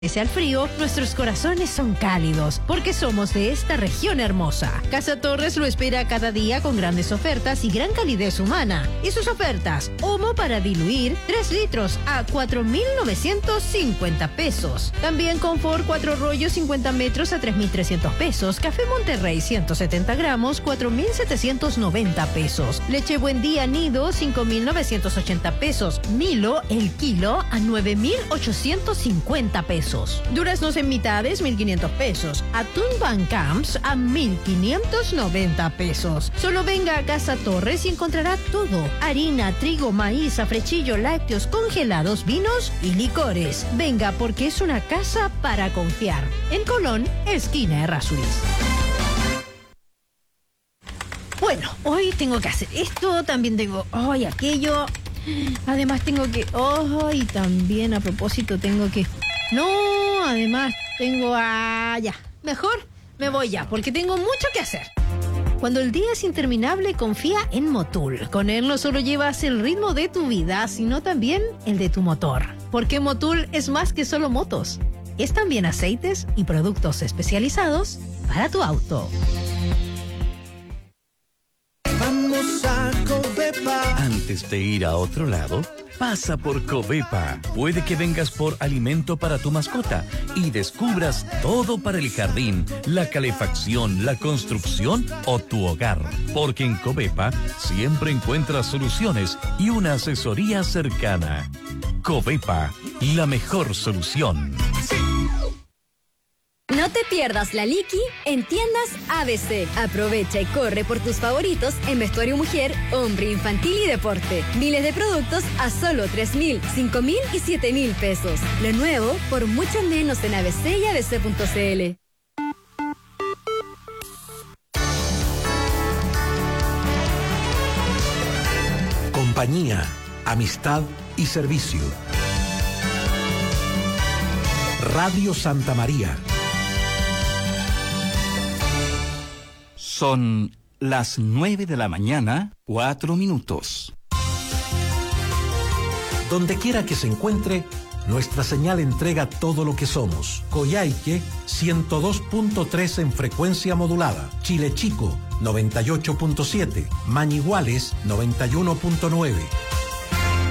Pese al frío, nuestros corazones son cálidos, porque somos de esta región hermosa. Casa Torres lo espera cada día con grandes ofertas y gran calidez humana. Y sus ofertas: Omo para diluir, 3 litros a 4.950 pesos. También Confort 4 rollos 50 metros a 3.300 pesos. Café Monterrey 170 gramos, 4.790 pesos. Leche Buen Día Nido, 5.980 pesos. Milo, el kilo, a 9.850 pesos. Duraznos en mitades, 1.500 pesos. Atún Van Camps a 1.590 pesos. Solo venga a Casa Torres y encontrará todo: harina, trigo, maíz, afrechillo, lácteos, congelados, vinos y licores. Venga, porque es una casa para confiar. En Colón, esquina Errázuriz. Bueno, hoy tengo que hacer esto, también tengo hoy aquello. Además tengo que... y también a propósito tengo que... No, además tengo ya. Mejor me voy ya, porque tengo mucho que hacer. Cuando el día es interminable, confía en Motul. Con él no solo llevas el ritmo de tu vida, sino también el de tu motor. Porque Motul es más que solo motos. Es también aceites y productos especializados para tu auto. Vamos a Covepa. Antes de ir a otro lado, pasa por Covepa. Puede que vengas por alimento para tu mascota y descubras todo para el jardín, la calefacción, la construcción o tu hogar. Porque en Covepa siempre encuentras soluciones y una asesoría cercana. Covepa, la mejor solución. No te pierdas la Liqui en tiendas ABC. Aprovecha y corre por tus favoritos en vestuario mujer, hombre, infantil y deporte. Miles de productos a solo 3.000, 5.000 y 7.000 pesos. Lo nuevo por mucho menos en ABC y ABC.cl. Compañía, amistad y servicio. Radio Santa María. Son las 9:04 a.m. Donde quiera que se encuentre, nuestra señal entrega todo lo que somos. Coyhaique, 102.3 en frecuencia modulada. Chile Chico, 98.7. Mañiguales, 91.9.